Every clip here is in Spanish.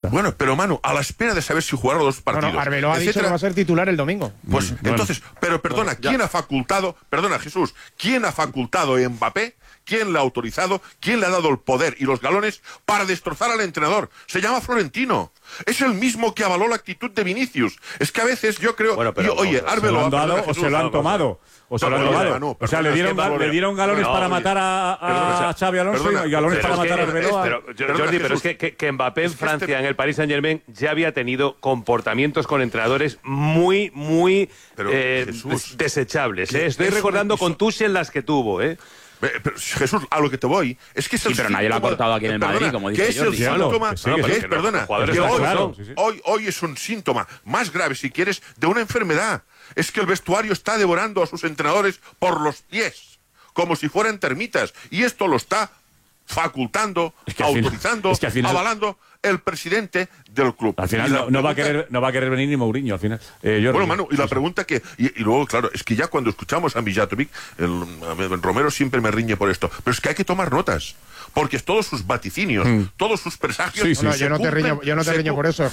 Bueno, pero Manu, a la espera de saber si jugará los partidos. Bueno, Arbeloa ha dicho que va a ser titular el domingo. Pues entonces, pero perdona, ¿quién ha facultado, perdona Jesús, quién ha facultado a Mbappé? ¿Quién le ha autorizado? ¿Quién le ha dado el poder y los galones para destrozar al entrenador? Se llama Florentino. Es el mismo que avaló la actitud de Vinicius. Es que a veces yo creo... Bueno, pero, oye, Arbeloa... ¿Se lo han dado o se lo han tomado? O se lo han tomado. O sea, le dieron galones para matar a Xabi Alonso y galones para matar a Arbeloa. Pero, Jordi, pero es que Mbappé en Francia, en el Paris Saint-Germain, ya había tenido comportamientos con entrenadores muy desechables. Estoy recordando con Tuchel las que tuvo, Pero, Jesús, a lo que te voy es que es el pero nadie lo ha cortado aquí en el Madrid, como dice Jordi. Que es el síntoma, hoy es un síntoma más grave, si quieres, de una enfermedad. Es que el vestuario está devorando a sus entrenadores por los pies, como si fueran termitas, y esto lo está facultando, autorizando, avalando el presidente del club. Al final no va a querer venir ni Mourinho, al final. Bueno, Manu, y la pregunta que... Y luego, claro, es que ya cuando escuchamos a Mijatovic, el Romero siempre me riñe por esto, pero es que hay que tomar notas, porque todos sus vaticinios, todos sus presagios... yo no te riño por eso.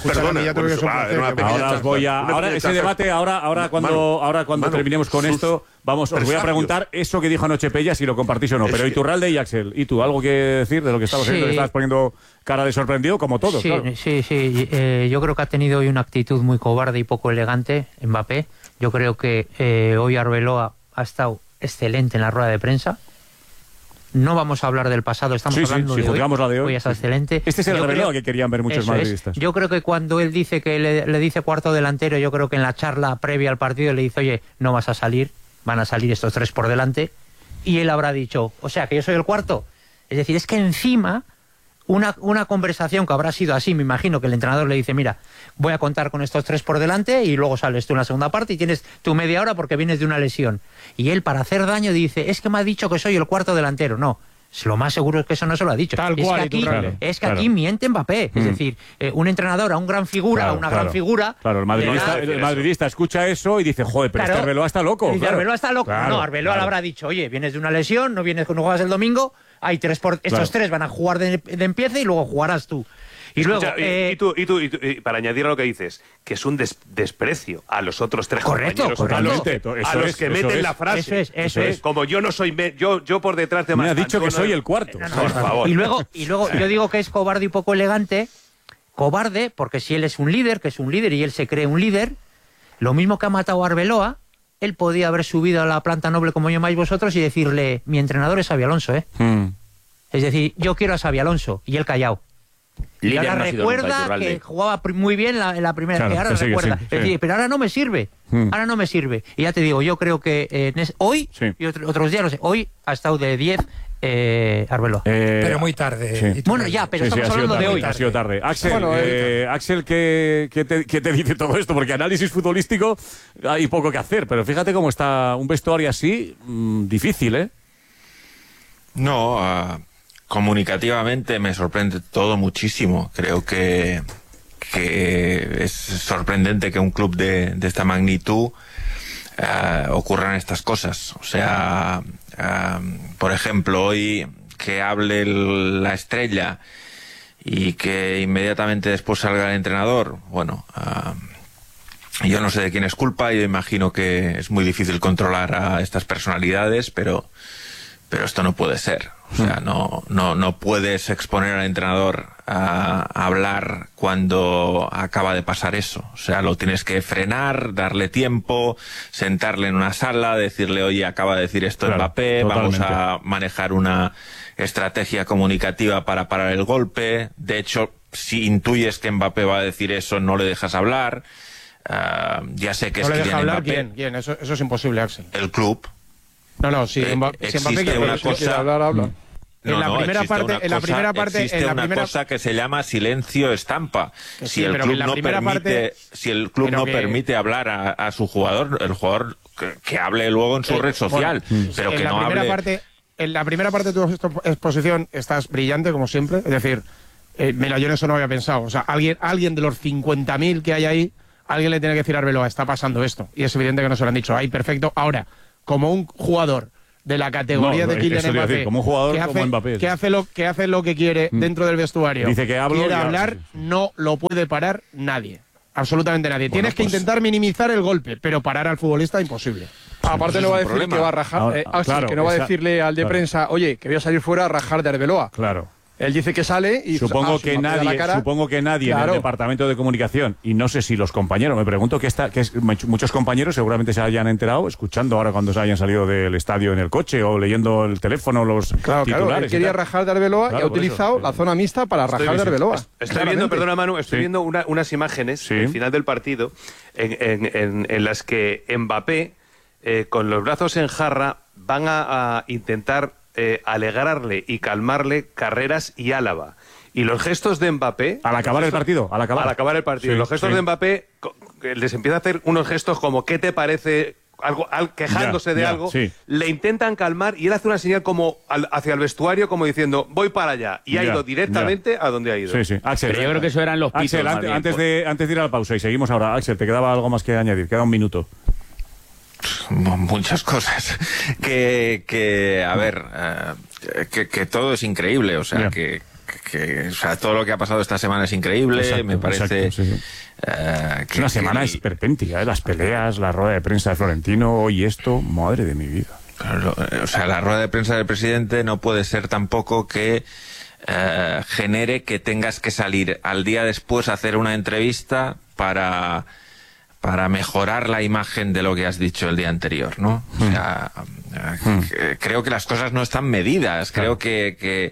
Ahora ese debate, ahora cuando terminemos con esto, os voy a preguntar eso que dijo anoche Pella, si lo compartís o no. Pero Iturralde y Axel, ¿y tú algo que decir de lo que estabas haciendo? Que estabas poniendo cara de sorprendido, como todos, claro. Sí. Yo creo que ha tenido hoy una actitud muy cobarde y poco elegante, Mbappé. Yo creo que hoy Arbeloa ha estado excelente en la rueda de prensa. No vamos a hablar del pasado, estamos hablando de hoy. La de hoy. Hoy está excelente. Este es el Arbeloa que querían ver muchos madridistas. Yo creo que cuando él dice que le dice cuarto delantero, yo creo que en la charla previa al partido le dice, oye, no vas a salir, van a salir estos tres por delante. Y él habrá dicho, o sea, que yo soy el cuarto. Es decir, es que encima... Una conversación que habrá sido así, me imagino que el entrenador le dice, mira, voy a contar con estos tres por delante y luego sales tú en la segunda parte y tienes tu media hora porque vienes de una lesión. Y él, para hacer daño, dice, es que me ha dicho que soy el cuarto delantero. No, lo más seguro es que eso no se lo ha dicho. Es que aquí miente Mbappé. Es decir, un entrenador a un gran figura, gran figura... Claro, el madridista escucha eso y dice, joder, pero este Arbeloa está loco. Arbeloa está loco. No, Arbeloa le habrá dicho, oye, vienes de una lesión, no juegas el domingo... Hay estos tres van a jugar de empiece y luego jugarás tú. Y escucha, luego, y para añadir a lo que dices, que es un desprecio a los otros tres compañeros, a los que meten la frase. Eso es. Como yo no soy... Yo por detrás de más... Me ha dicho que soy el cuarto. Por favor. Y luego yo digo que es cobarde y poco elegante. Cobarde, porque si él es un líder, y él se cree un líder, lo mismo que ha matado a Arbeloa, él podía haber subido a la planta noble como llamáis vosotros y decirle, mi entrenador es Xabi Alonso, Es decir, yo quiero a Xabi Alonso, y él callado. Y ahora recuerda que jugaba muy bien en la primera, que ahora recuerda. Es decir, pero ahora no me sirve, Y ya te digo, yo creo que hoy, y otros días, no sé, hoy ha estado de 10 Arbeloa. Pero muy tarde. Bueno, ya, pero estamos hablando de hoy. Ha sido tarde. Axel, ¿qué te dice todo esto? Porque análisis futbolístico hay poco que hacer, pero fíjate cómo está un vestuario así, difícil, ¿eh? No, comunicativamente me sorprende todo muchísimo. Creo que es sorprendente que un club de esta magnitud ocurran estas cosas. O sea, por ejemplo, hoy que hable la estrella y que inmediatamente después salga el entrenador, bueno, yo no sé de quién es culpa, yo imagino que es muy difícil controlar a estas personalidades, pero esto no puede ser. O sea, no puedes exponer al entrenador a hablar cuando acaba de pasar eso. O sea, lo tienes que frenar, darle tiempo, sentarle en una sala, decirle, oye, acaba de decir esto Mbappé, vamos a manejar una estrategia comunicativa para parar el golpe. De hecho, si intuyes que Mbappé va a decir eso, no le dejas hablar. Ya sé que ¿No es le deja hablar Mbappé. quién? Eso es imposible, Axel. El club. No, si Mbappé quiere una cosa... hablar. En la primera parte existe una cosa que se llama silencio estampa. Si el club no permite hablar a su jugador, el jugador que hable luego en su red social, pero que no hable. En la primera parte de tu exposición estás brillante, como siempre. Es decir, mira, yo en eso no había pensado. O sea, alguien de los 50.000 que hay ahí, alguien le tiene que decir a Arbeloa, está pasando esto. Y es evidente que no se lo han dicho. Ahí, perfecto. Ahora, como un jugador de la categoría de Kylian Mbappé, decir, como un jugador como Mbappé, que hace lo que quiere dentro del vestuario, dice que quiere hablar, no lo puede parar nadie. Absolutamente nadie. Tienes que intentar minimizar el golpe, pero parar al futbolista imposible. Aparte no va a decir que va a rajar, que no va a decirle al de prensa, oye, que voy a salir fuera a rajar de Arbeloa. Claro. Él dice que sale y supongo que nadie en el departamento de comunicación, y no sé si los compañeros, me pregunto muchos compañeros seguramente se hayan enterado escuchando ahora cuando se hayan salido del estadio en el coche o leyendo el teléfono los titulares. Claro, él quería rajar de Arbeloa y ha utilizado la zona mixta para rajar de Arbeloa. Estoy viendo, perdona Manu, viendo unas imágenes al final del partido en las que Mbappé con los brazos en jarra van a intentar alegrarle y calmarle Carreras y Álava. Y los gestos de Mbappé... Al acabar el partido. Sí, los gestos de Mbappé les empieza a hacer unos gestos como ¿qué te parece? Quejándose de algo. Sí. Le intentan calmar y él hace una señal como hacia el vestuario como diciendo voy para allá. Y ha ido directamente a donde ha ido. Sí, sí. Axel, pero yo creo que eso eran los pitos. Axel, antes de ir a la pausa y seguimos ahora. Axel, ¿te quedaba algo más que añadir? Queda un minuto. Muchas cosas que a ver, que todo es increíble, o sea, que o sea, todo lo que ha pasado esta semana es increíble. Exacto, me parece que una semana esperpéntica, las peleas, la rueda de prensa de Florentino, hoy esto, madre de mi vida. O sea, la rueda de prensa del presidente no puede ser tampoco que genere que tengas que salir al día después a hacer una entrevista para mejorar la imagen de lo que has dicho el día anterior, ¿no? O sea, creo que las cosas no están medidas, creo que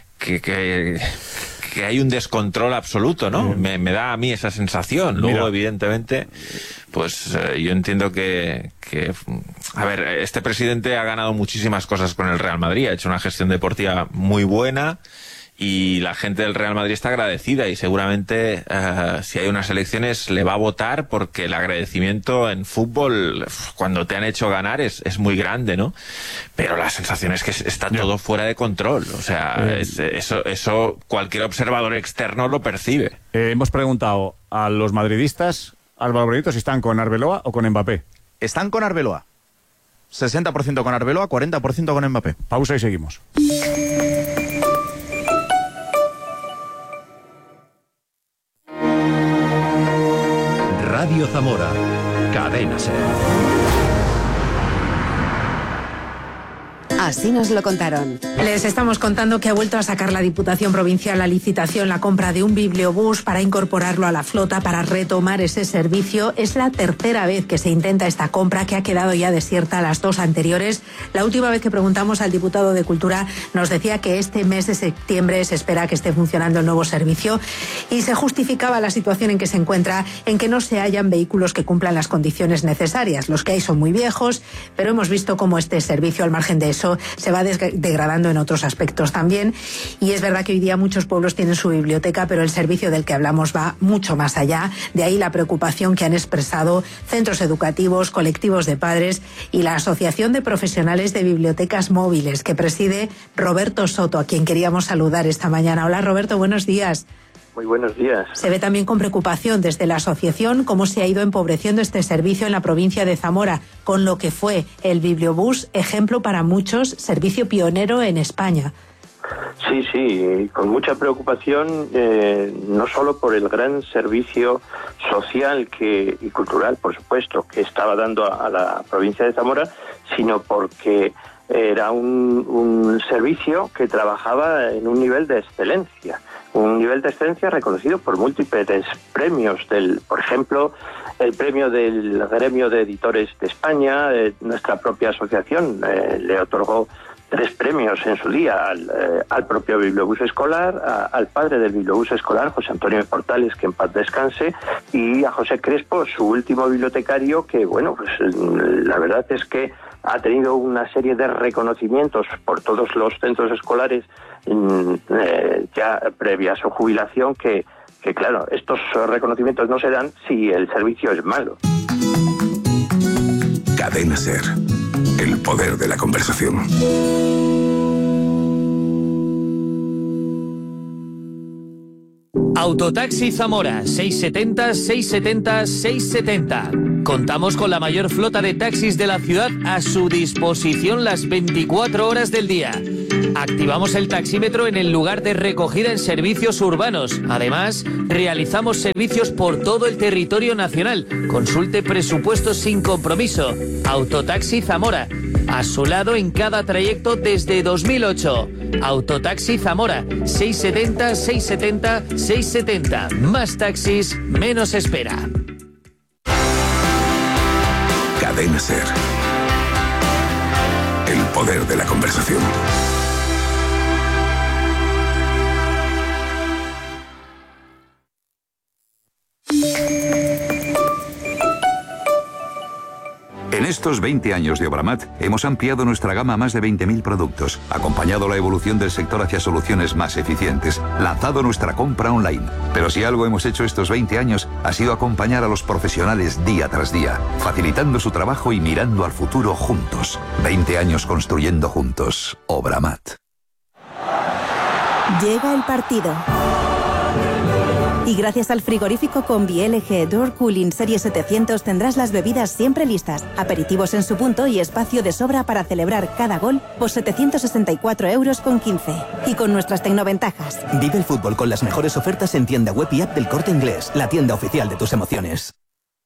hay un descontrol absoluto, ¿no? Me da a mí esa sensación. Luego, evidentemente, pues yo entiendo que a ver, este presidente ha ganado muchísimas cosas con el Real Madrid, ha hecho una gestión deportiva muy buena, y la gente del Real Madrid está agradecida y seguramente si hay unas elecciones le va a votar, porque el agradecimiento en fútbol cuando te han hecho ganar es muy grande, ¿no? Pero la sensación es que está todo fuera de control, o sea, eso cualquier observador externo lo percibe. Hemos preguntado a los madridistas, Álvaro Benito, si están con Arbeloa o con Mbappé. Están con Arbeloa. 60% con Arbeloa, 40% con Mbappé. Pausa y seguimos. Radio Zamora, Cadena SER. Así nos lo contaron. Les estamos contando que ha vuelto a sacar la Diputación Provincial a licitación la compra de un bibliobús para incorporarlo a la flota, para retomar ese servicio. Es la tercera vez que se intenta esta compra, que ha quedado ya desierta las dos anteriores. La última vez que preguntamos al diputado de Cultura nos decía que este mes de septiembre se espera que esté funcionando el nuevo servicio, y se justificaba la situación en que se encuentra en que no se hallan vehículos que cumplan las condiciones necesarias. Los que hay son muy viejos, pero hemos visto cómo este servicio, al margen de eso, se va degradando en otros aspectos también. Y es verdad que hoy día muchos pueblos tienen su biblioteca, pero el servicio del que hablamos va mucho más allá. De ahí la preocupación que han expresado centros educativos, colectivos de padres y la Asociación de Profesionales de Bibliotecas Móviles, que preside Roberto Soto, a quien queríamos saludar esta mañana. Hola Roberto, buenos días. Muy buenos días. Se ve también con preocupación desde la asociación cómo se ha ido empobreciendo este servicio en la provincia de Zamora, con lo que fue el bibliobús, ejemplo para muchos, servicio pionero en España. Sí, con mucha preocupación, no solo por el gran servicio social y cultural, por supuesto, que estaba dando a la provincia de Zamora, sino porque era un servicio que trabajaba en un nivel de excelencia. Un nivel de excelencia reconocido por múltiples premios, por ejemplo, el premio del Gremio de Editores de España. Nuestra propia asociación le otorgó 3 premios en su día al propio bibliobús escolar, al padre del bibliobús escolar, José Antonio Portales, que en paz descanse, y a José Crespo, su último bibliotecario, que bueno, pues la verdad es que ha tenido una serie de reconocimientos por todos los centros escolares ya previa a su jubilación, que claro, estos reconocimientos no se dan si el servicio es malo. Cadena SER, el poder de la conversación. Autotaxi Zamora, 670 670 670. Contamos con la mayor flota de taxis de la ciudad a su disposición las 24 horas del día. Activamos el taxímetro en el lugar de recogida en servicios urbanos. Además, realizamos servicios por todo el territorio nacional. Consulte presupuestos sin compromiso. Autotaxi Zamora, a su lado en cada trayecto desde 2008. Autotaxi Zamora, 670 670 670. Más taxis, menos espera. Cadena SER. El poder de la conversación. En estos 20 años de Obramat, hemos ampliado nuestra gama a más de 20.000 productos, acompañado la evolución del sector hacia soluciones más eficientes, lanzado nuestra compra online. Pero si algo hemos hecho estos 20 años, ha sido acompañar a los profesionales día tras día, facilitando su trabajo y mirando al futuro juntos. 20 años construyendo juntos. Obramat. Llega el partido. Y gracias al frigorífico Combi LG Door Cooling Serie 700 tendrás las bebidas siempre listas, aperitivos en su punto y espacio de sobra para celebrar cada gol por 764,15 €. Y con nuestras tecnoventajas. Vive el fútbol con las mejores ofertas en tienda web y app del Corte Inglés, la tienda oficial de tus emociones.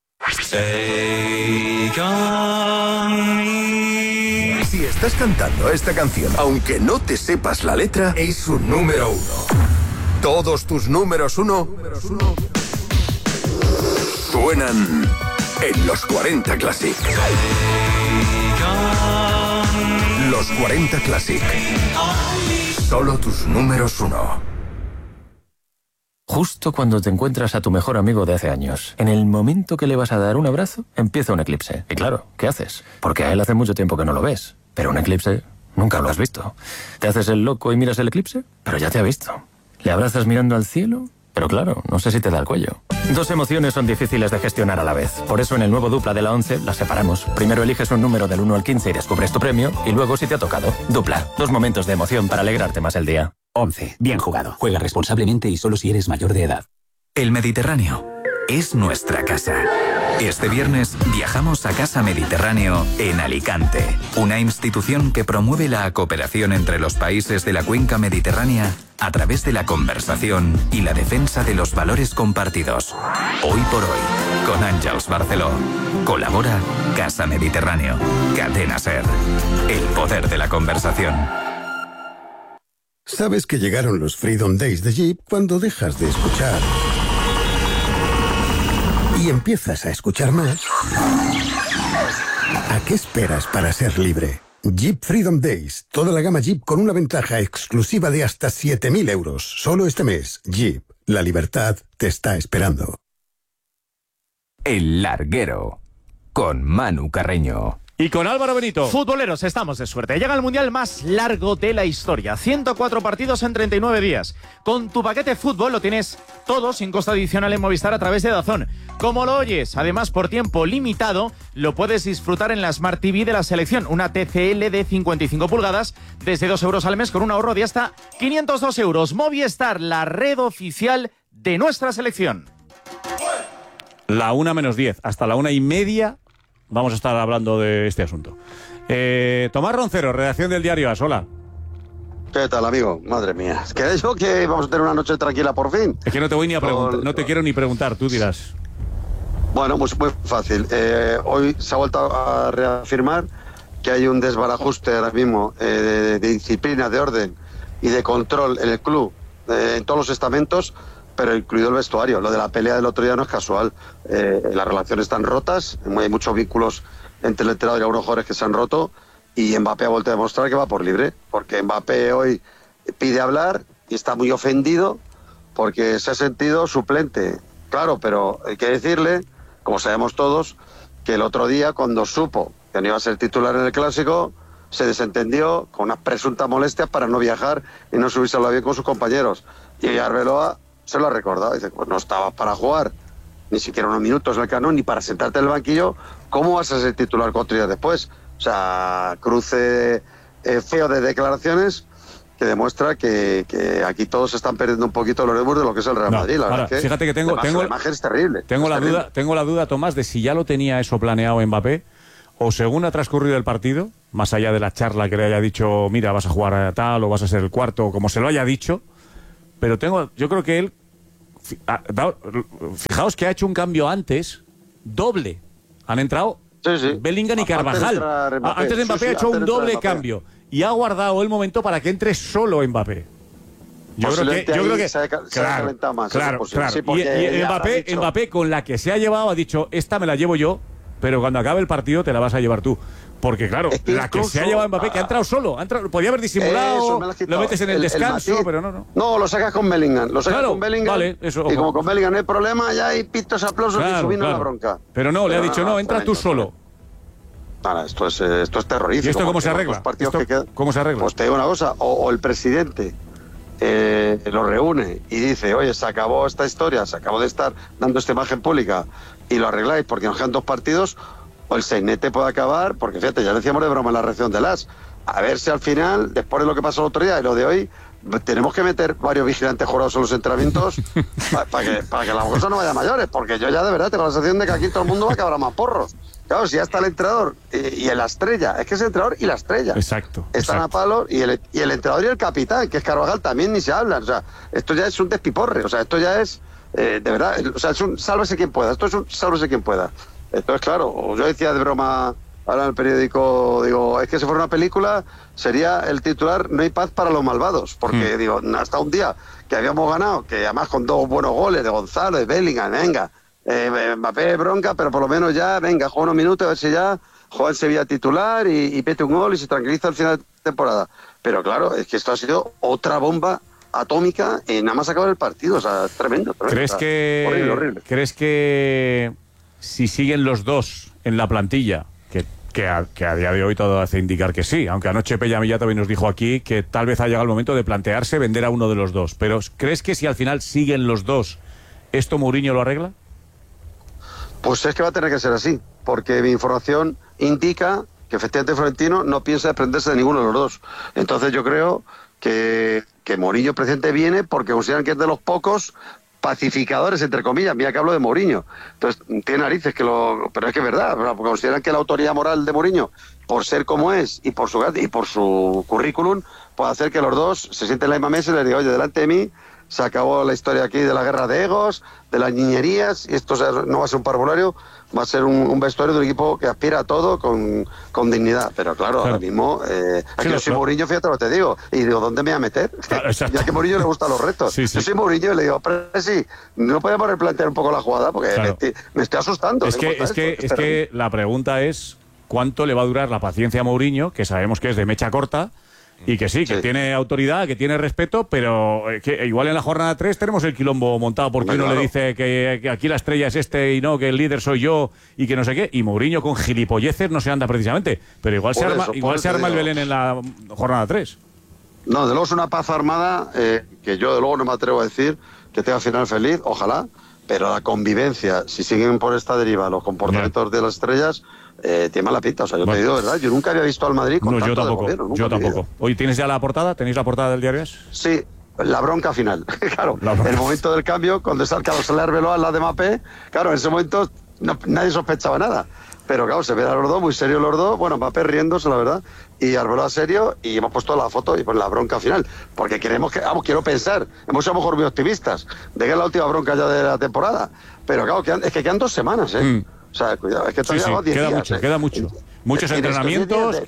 Si estás cantando esta canción, aunque no te sepas la letra, es su número 1. Todos tus números 1 suenan en los 40 Classic. Los 40 Classic. Solo tus números 1. Justo cuando te encuentras a tu mejor amigo de hace años, en el momento que le vas a dar un abrazo, empieza un eclipse. Y claro, ¿qué haces? Porque a él hace mucho tiempo que no lo ves. Pero un eclipse nunca lo has visto. ¿Te haces el loco y miras el eclipse? Pero ya te ha visto. ¿Le abrazas mirando al cielo? Pero claro, no sé si te da el cuello. Dos emociones son difíciles de gestionar a la vez. Por eso en el nuevo Dupla de la 11 las separamos. Primero eliges un número del 1 al 15 y descubres tu premio. Y luego si te ha tocado. Dupla. 2 momentos de emoción para alegrarte más el día. 11. Bien jugado. Juega responsablemente y solo si eres mayor de edad. El Mediterráneo es nuestra casa. Este viernes viajamos a Casa Mediterráneo en Alicante, una institución que promueve la cooperación entre los países de la cuenca mediterránea a través de la conversación y la defensa de los valores compartidos. Hoy por hoy, con Àngels Barceló. Colabora Casa Mediterráneo. Cadena SER. El poder de la conversación. ¿Sabes que llegaron los Freedom Days de Jeep cuando dejas de escuchar y empiezas a escuchar más? ¿A qué esperas para ser libre? Jeep Freedom Days. Toda la gama Jeep con una ventaja exclusiva de hasta 7.000 €. Solo este mes. Jeep. La libertad te está esperando. El Larguero. Con Manu Carreño. Y con Álvaro Benito. Futboleros, estamos de suerte. Llega el mundial más largo de la historia. 104 partidos en 39 días. Con tu paquete fútbol lo tienes todo sin costo adicional en Movistar a través de DAZN. Como lo oyes, además por tiempo limitado, lo puedes disfrutar en la Smart TV de la selección. Una TCL de 55 pulgadas desde 2 € al mes con un ahorro de hasta 502 €. Movistar, la red oficial de nuestra selección. La 1 menos 10. Hasta la 1:30 vamos a estar hablando de este asunto. Tomás Roncero, redacción del diario AS. Hola. ¿Qué tal, amigo? Madre mía. ¿Queréis que vamos a tener una noche tranquila por fin? Es que no te voy ni a preguntar, no te quiero ni preguntar, tú dirás. Bueno, pues muy fácil. Hoy se ha vuelto a reafirmar que hay un desbarajuste ahora mismo de disciplina, de orden y de control en el club, en todos los estamentos, pero incluido el vestuario. Lo de la pelea del otro día no es casual. Las relaciones están rotas, hay muchos vínculos entre el entrenador y algunos jugadores que se han roto, y Mbappé ha vuelto a demostrar que va por libre, porque Mbappé hoy pide hablar y está muy ofendido porque se ha sentido suplente. Claro, pero hay que decirle, como sabemos todos, que el otro día, cuando supo que no iba a ser titular en el Clásico, se desentendió con unas presuntas molestias para no viajar y no subirse al avión con sus compañeros. Y Arbeloa se lo ha recordado. Dice, pues no estabas para jugar ni siquiera unos minutos en el Camp Nou, ni para sentarte en el banquillo. ¿Cómo vas a ser titular 4 días después? O sea, cruce feo de declaraciones, que demuestra que aquí todos están perdiendo un poquito los nervios de lo que es el Real Madrid. La verdad que fíjate que tengo la imagen es terrible. Tengo la duda, Tomás, de si ya lo tenía eso planeado Mbappé o según ha transcurrido el partido, más allá de la charla que le haya dicho, mira, vas a jugar a tal o vas a ser el cuarto, como se lo haya dicho, pero yo creo que él, fijaos que ha hecho un cambio antes, doble. Han entrado Bellingham y Carvajal. Antes de Mbappé ha hecho un doble cambio y ha guardado el momento para que entre solo Mbappé. Yo creo que claro. Sí, y Mbappé con la que se ha llevado ha dicho, esta me la llevo yo, pero cuando acabe el partido te la vas a llevar tú. Porque claro, la que se ha llevado Mbappé, que ha entrado solo, podía haber disimulado, lo metes en el descanso, pero no. No, lo sacas con Bellingham, vale, eso, y como con Bellingham no hay problema, ya hay pitos, aplausos y subiendo la bronca. Pero no, le ha dicho, no, entra tú solo. Esto es terrorífico. ¿Y esto cómo se arregla? ¿Cómo se arregla? Pues te digo una cosa, o el presidente lo reúne y dice, oye, se acabó esta historia, se acabó de estar dando esta imagen pública y lo arregláis porque nos quedan 2 partidos, o el sainete puede acabar, porque fíjate, ya decíamos de broma en la reacción de Las, a ver si al final, después de lo que pasó el otro día y lo de hoy, tenemos que meter varios vigilantes jurados en los entrenamientos para que las cosas no vayan mayores, porque yo ya de verdad tengo la sensación de que aquí todo el mundo va a acabar más porros. Claro, si ya está el entrenador y la estrella, es que es el entrenador y la estrella. Exacto. Están a palos y el entrenador y el capitán, que es Carvajal, también ni se hablan. O sea, esto ya es un despiporre, o sea, esto ya es, de verdad, o sea, es un sálvese quien pueda, esto es un sálvese quien pueda. Entonces, claro, yo decía de broma ahora en el periódico, digo, es que si fuera una película sería el titular "No hay paz para los malvados", porque digo, hasta un día que habíamos ganado, que además con 2 buenos goles de Gonzalo, de Bellingham, venga, Mbappé bronca, pero por lo menos ya, venga, juega unos minutos a ver si ya juega en Sevilla titular y mete un gol y se tranquiliza al final de temporada. Pero claro, es que esto ha sido otra bomba atómica y nada más acabar el partido, o sea, tremendo. ¿Crees que horrible. ¿Crees que si siguen los dos en la plantilla, que a día de hoy todo hace indicar que sí, aunque anoche Pellamilla también nos dijo aquí que tal vez ha llegado el momento de plantearse vender a uno de los dos, pero ¿crees que si al final siguen los dos, esto Mourinho lo arregla? Pues es que va a tener que ser así, porque mi información indica que efectivamente Florentino no piensa desprenderse de ninguno de los dos. Entonces yo creo que Mourinho presidente viene porque consideran que es de los pocos pacificadores, entre comillas, mira que hablo de Mourinho. Entonces, tiene narices pero es que es verdad, porque consideran que la autoridad moral de Mourinho, por ser como es y por su currículum, puede hacer que los dos se sienten en la misma mesa y les digan, oye, delante de mí se acabó la historia aquí de la guerra de egos, de las niñerías, y esto no va a ser un parvulario, va a ser un vestuario de un equipo que aspira a todo con dignidad. Pero claro, ahora mismo, aquí yo soy Mourinho, fíjate lo que te digo, y digo, ¿dónde me voy a meter? Ya que a Mourinho le gustan los retos. Yo soy Mourinho y le digo, pero sí, no podemos replantear un poco la jugada, porque me estoy asustando. Es que la pregunta es, ¿cuánto le va a durar la paciencia a Mourinho, que sabemos que es de mecha corta, y que sí, que tiene autoridad, que tiene respeto, pero que igual en la jornada 3 tenemos el quilombo montado porque uno le dice que aquí la estrella es este y no, que el líder soy yo y que no sé qué, y Mourinho con gilipolleces no se anda precisamente, pero igual se arma el Belén en la jornada 3. No, de luego es una paz armada que yo de luego no me atrevo a decir que tenga final feliz, ojalá, pero la convivencia, si siguen por esta deriva los comportamientos de las estrellas, tiene mala pinta. O sea, yo te digo, ¿verdad? Yo nunca había visto al Madrid con tanto de gobierno. Yo tampoco. Hoy ¿tienes ya la portada? ¿Tenéis la portada del diario? Sí, la bronca final. Claro, el momento del cambio, cuando sale Arbeloa al lado de Mbappé, claro, en ese momento nadie sospechaba nada. Pero claro, se ven a los dos, muy serios los dos, bueno, Mbappé riéndose, la verdad, y Arbeloa serio, y hemos puesto la foto y pues la bronca final. Porque queremos quiero pensar, hemos sido a lo mejor muy optimistas, de que es la última bronca ya de la temporada. Pero claro, es que quedan 2 semanas, ¿eh? O sea, cuidado, es que todavía va 10 días. Queda mucho. Muchos entrenamientos,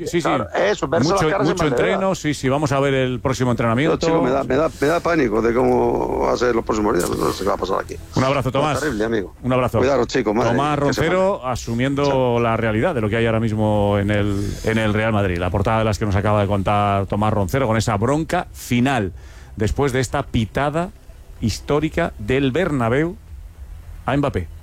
mucho entreno, vamos a ver el próximo entrenamiento. Chico, me da pánico de cómo va a ser los próximos días, no sé qué va a pasar aquí. Un abrazo, Tomás. Es terrible, amigo. Un abrazo. Cuidado, chicos. Tomás Roncero asumiendo la realidad de lo que hay ahora mismo en el Real Madrid. La portada de las que nos acaba de contar Tomás Roncero con esa bronca final después de esta pitada histórica del Bernabéu a Mbappé.